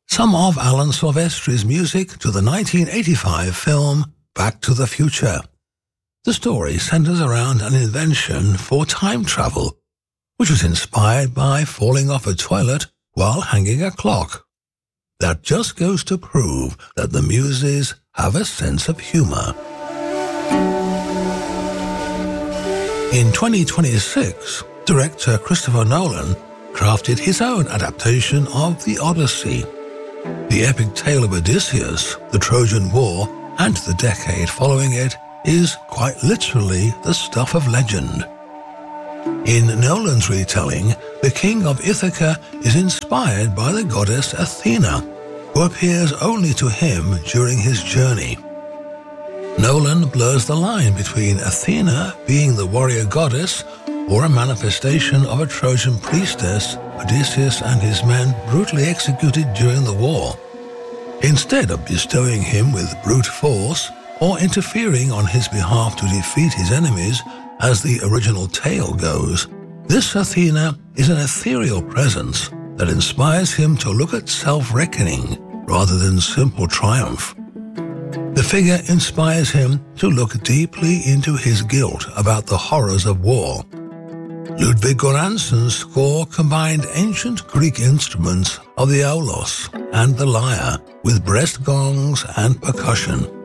some of Alan Silvestri's music to the 1985 film Back to the Future. The story centers around an invention for time travel, which was inspired by falling off a toilet while hanging a clock. That just goes to prove that the Muses have a sense of humor. In 2026, director Christopher Nolan crafted his own adaptation of The Odyssey. The epic tale of Odysseus, the Trojan War, and the decade following it is quite literally the stuff of legend. In Nolan's retelling, the king of Ithaca is inspired by the goddess Athena, who appears only to him during his journey. Nolan blurs the line between Athena being the warrior goddess or a manifestation of a Trojan priestess Odysseus and his men brutally executed during the war. Instead of bestowing him with brute force or interfering on his behalf to defeat his enemies, as the original tale goes, this Athena is an ethereal presence that inspires him to look at self-reckoning rather than simple triumph. The figure inspires him to look deeply into his guilt about the horrors of war. Ludwig Göransson's score combined ancient Greek instruments of the aulos and the lyre with breast gongs and percussion.